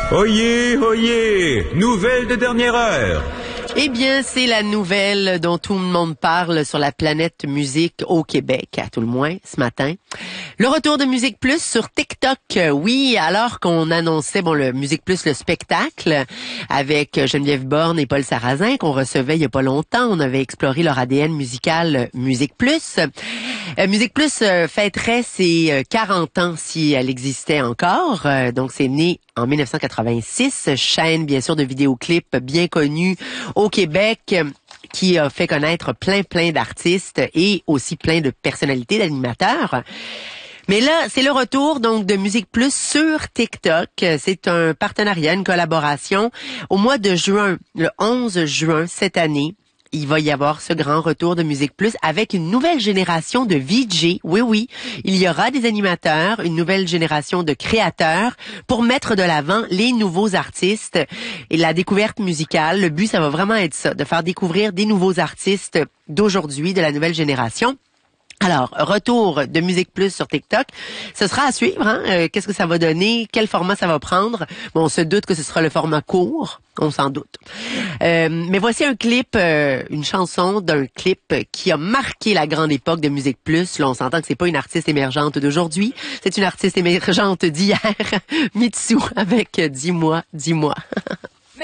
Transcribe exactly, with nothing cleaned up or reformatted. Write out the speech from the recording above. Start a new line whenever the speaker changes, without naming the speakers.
Oyez, oyez, nouvelle de dernière heure.
Eh bien, c'est la nouvelle dont tout le monde parle sur la planète musique au Québec, à tout le moins, ce matin. Le retour de Musique Plus sur TikTok. Oui, alors qu'on annonçait, bon, le Musique Plus, le spectacle, avec Geneviève Borne et Paul Sarrazin, qu'on recevait il y a pas longtemps. On avait exploré leur A D N musical Musique Plus. Euh, Musique Plus euh, fêterait ses quarante ans si elle existait encore. Euh, donc, c'est né en dix-neuf cent quatre-vingt-six, chaîne bien sûr de vidéoclips bien connue au Québec, euh, qui a fait connaître plein plein d'artistes et aussi plein de personnalités, d'animateurs. Mais là, c'est le retour donc de Musique Plus sur TikTok. C'est un partenariat, une collaboration. Au mois de juin, le onze juin cette année, il va y avoir ce grand retour de Musique Plus avec une nouvelle génération de V J. Oui, oui, il y aura des animateurs, une nouvelle génération de créateurs pour mettre de l'avant les nouveaux artistes et la découverte musicale. Le but, ça va vraiment être ça, de faire découvrir des nouveaux artistes d'aujourd'hui, de la nouvelle génération. Alors, retour de Musique Plus sur TikTok, ce sera à suivre. Hein? Euh, qu'est-ce que ça va donner? Quel format ça va prendre? Bon, on se doute que ce sera le format court, on s'en doute. Euh, mais voici un clip, euh, une chanson d'un clip qui a marqué la grande époque de Musique Plus. Là, on s'entend que c'est pas une artiste émergente d'aujourd'hui, c'est une artiste émergente d'hier. Mitsou avec Dis-moi, dis-moi.